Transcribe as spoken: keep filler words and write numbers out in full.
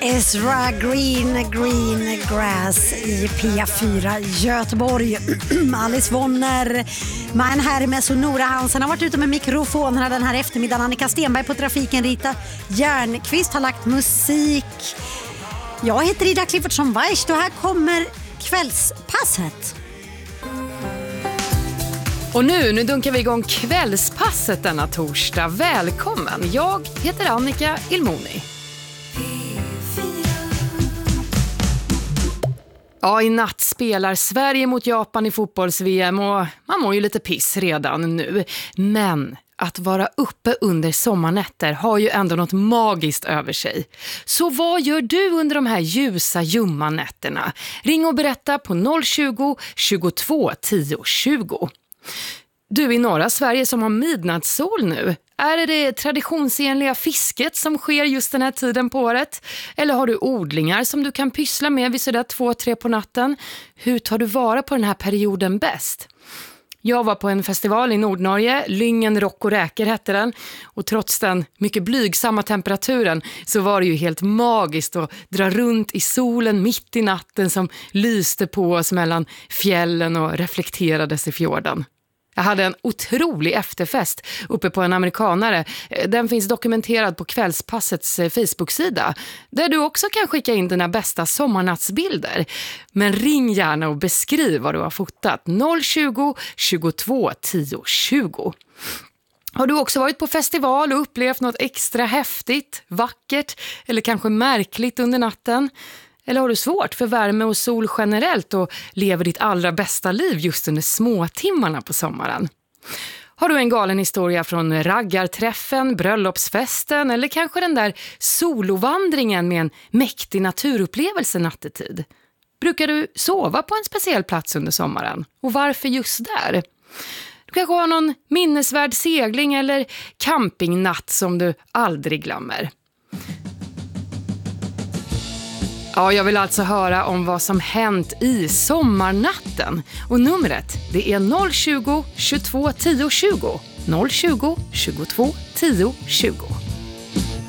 Ezra Green, Green Grass i P fyra Göteborg. Alice Wonner, Man Hermes och Nora Hansen har varit ute med mikrofonerna den här eftermiddagen. Annika Stenberg på trafiken, Rita Järnqvist har lagt musik. Jag heter Ida Cliffordsson Weiss och här kommer kvällspasset. Och nu, nu dunkar vi igång kvällspasset denna torsdag. Välkommen, jag heter Annika Ilmoni. Ja, i natt spelar Sverige mot Japan i fotbolls-V M och man mår ju lite piss redan nu. Men att vara uppe under sommarnätter har ju ändå något magiskt över sig. Så vad gör du under de här ljusa, ljumma nätterna? Ring och berätta på noll tjugo, tjugotvå, tio, tjugo. Du i norra Sverige som har midnattssol nu, är det det traditionsenliga fisket som sker just den här tiden på året? Eller har du odlingar som du kan pyssla med vid sådär två, tre på natten? Hur tar du vara på den här perioden bäst? Jag var på en festival i Nordnorge, Lyngen Rock och Räker hette den. Och trots den mycket blygsamma temperaturen så var det ju helt magiskt att dra runt i solen mitt i natten som lyste på oss mellan fjällen och reflekterades i fjorden. Jag hade en otrolig efterfest uppe på en amerikanare. Den finns dokumenterad på Kvällspassets Facebook-sida. Där du också kan skicka in dina bästa sommarnattsbilder. Men ring gärna och beskriv vad du har fotat. noll tjugo, tjugotvå, tio, tjugo. Har du också varit på festival och upplevt något extra häftigt, vackert eller kanske märkligt under natten? Eller har du svårt för värme och sol generellt och lever ditt allra bästa liv just under småtimmarna på sommaren? Har du en galen historia från raggarträffen, bröllopsfesten eller kanske den där solovandringen med en mäktig naturupplevelse nattetid? Brukar du sova på en speciell plats under sommaren? Och varför just där? Du kanske har någon minnesvärd segling eller campingnatt som du aldrig glömmer. Ja, jag vill alltså höra om vad som hänt i sommarnatten. Och numret, det är noll tjugo, tjugotvå, tio, tjugo. noll tjugo, tjugotvå, tio, tjugo.